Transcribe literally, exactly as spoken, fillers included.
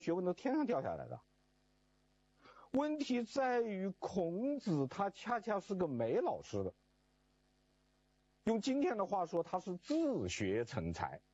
学问都天上掉下来的。问题在于孔子他恰恰是个没老师的，用今天的话说，他是自学成才。